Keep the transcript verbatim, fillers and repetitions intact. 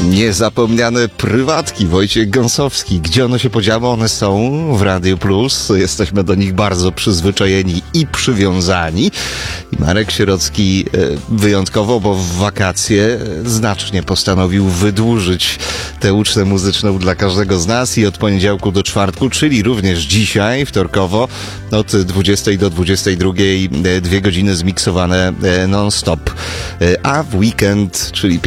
Niezapomniane prywatki, Wojciech Gąsowski. Gdzie one się podziały? One są w Radiu Plus. Jesteśmy do nich bardzo przyzwyczajeni i przywiązani. I Marek Sierocki wyjątkowo, bo w wakacje znacznie postanowił wydłużyć tę ucztę muzyczną dla każdego z nas i od poniedziałku do czwartku, czyli również dzisiaj, wtorkowo, od dwudziestej do dwudziestej drugiej, dwie godziny zmiksowane non-stop. A w weekend, czyli